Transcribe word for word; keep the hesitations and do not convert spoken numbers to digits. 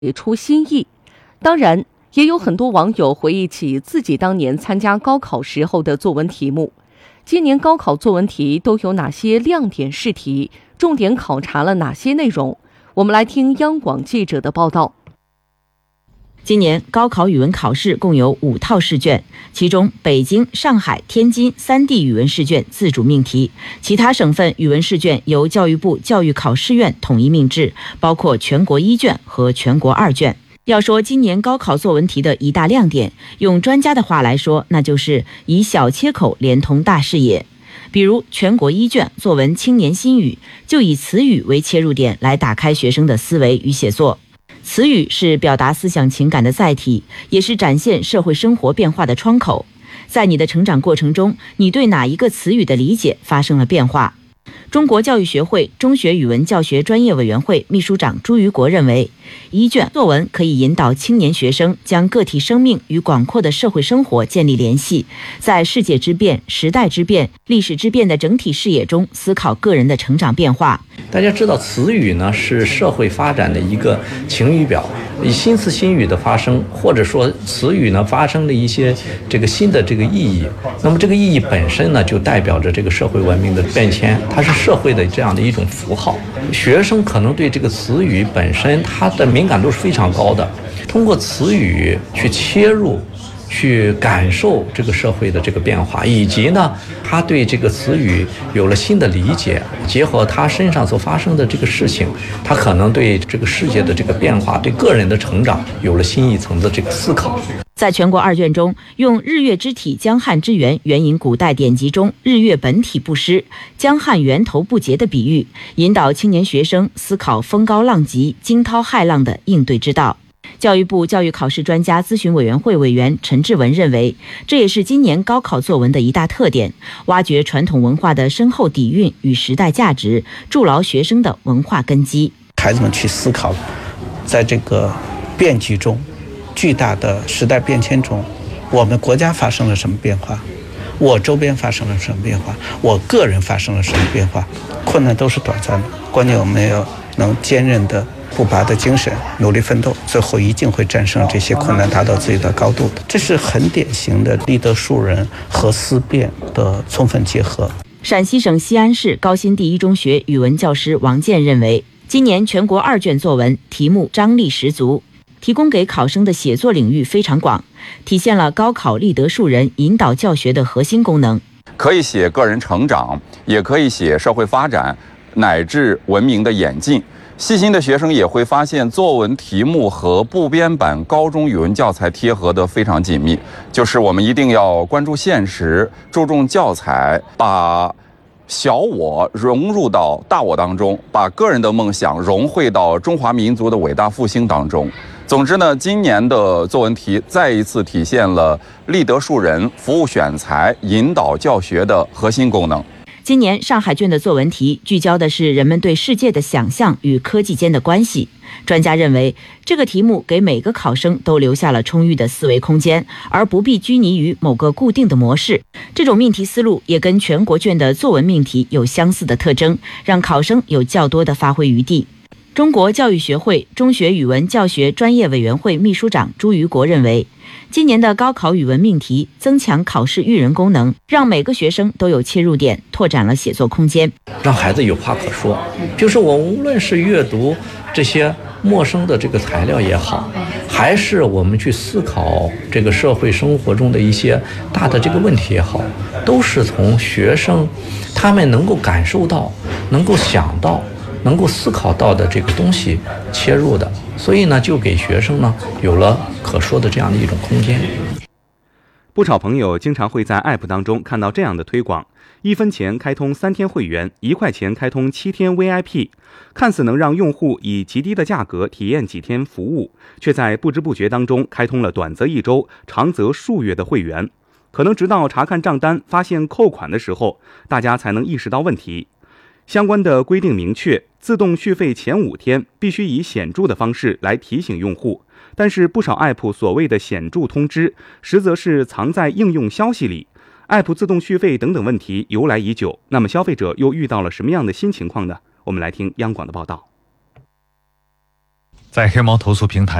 出新意。当然，也有很多网友回忆起自己当年参加高考时候的作文题目。今年高考作文题都有哪些亮点试题？重点考察了哪些内容？我们来听央广记者的报道。 今年高考语文考试共有五套试卷，其中北京、上海、天津三地语文试卷自主命题，其他省份语文试卷由教育部教育考试院统一命制，包括全国一卷和全国二卷。要说今年高考作文题的一大亮点，用专家的话来说，那就是以小切口连通大视野。比如全国一卷作文青年新语，就以词语为切入点来打开学生的思维与写作。词语是表达思想情感的载体，也是展现社会生活变化的窗口。在你的成长过程中，你对哪一个词语的理解发生了变化？中国教育学会中学语文教学专业委员会秘书长朱于国认为，一卷作文可以引导青年学生将个体生命与广阔的社会生活建立联系，在世界之变、时代之变、历史之变的整体视野中思考个人的成长变化。 大家知道，词语呢是社会发展的一个晴雨表，以新词新语的发生，或者说词语呢发生了一些这个新的这个意义，那么这个意义本身呢就代表着这个社会文明的变迁，它是社会的这样的一种符号。学生可能对这个词语本身它的敏感度是非常高的，通过词语去切入，去感受这个社会的这个变化，以及呢他对这个词语有了新的理解，结合他身上所发生的这个事情，他可能对这个世界的这个变化，对个人的成长有了新一层的这个思考。 在全国二卷中，用日月之体江汉之源援引古代典籍中日月本体不失，江汉源头不竭的比喻，引导青年学生思考风高浪急、惊涛骇浪的应对之道。教育部教育考试专家咨询委员会委员陈志文认为，这也是今年高考作文的一大特点，挖掘传统文化的深厚底蕴与时代价值，筑牢学生的文化根基。 孩子们去思考，在这个变局中，巨大的时代变迁中，我们国家发生了什么变化，我周边发生了什么变化，我个人发生了什么变化。困难都是短暂的，关键我们要能坚韧的不拔的精神，努力奋斗，最后一定会战胜这些困难，达到自己的高度的。这是很典型的立德树人和思辨的充分结合。 陕西省西安市高新第一中学语文教师王健认为，今年全国二卷作文题目张力十足，提供给考生的写作领域非常广，体现了高考立德树人引导教学的核心功能。 可以写个人成长，也可以写社会发展，乃至文明的演进。细心的学生也会发现，作文题目和部编版高中语文教材贴合得非常紧密。就是我们一定要关注现实，注重教材，把小我融入到大我当中，把个人的梦想融汇到中华民族的伟大复兴当中。总之呢，今年的作文题再一次体现了立德树人、服务选材、引导教学的核心功能。 今年上海卷的作文题聚焦的是人们对世界的想象与科技间的关系。专家认为，这个题目给每个考生都留下了充裕的思维空间，而不必拘泥于某个固定的模式。这种命题思路也跟全国卷的作文命题有相似的特征，让考生有较多的发挥余地。中国教育学会中学语文教学专业委员会秘书长朱于国认为，今年的高考语文命题增强考试育人功能，让每个学生都有切入点，拓展了写作空间， 让孩子有话可说。就是我无论是阅读这些陌生的这个材料也好，还是我们去思考这个社会生活中的一些大的这个问题也好，都是从学生他们能够感受到、能够想到、能够思考到的这个东西切入的，所以呢，就给学生呢有了可说的这样的一种空间。 不少朋友经常会在 App 当中看到这样的推广：一分钱开通三天会员，一块钱开通七天 V I P， 看似能让用户以极低的价格体验几天服务，却在不知不觉当中开通了短则一周、长则数月的会员。可能直到查看账单发现扣款的时候，大家才能意识到问题。相关的规定明确，自动续费前五天必须以显著的方式来提醒用户，但是不少 App 所谓的显著通知，实则是藏在应用消息里。App 自动续费等等问题由来已久，那么消费者又遇到了什么样的新情况呢？我们来听央广的报道。 在黑猫投诉平台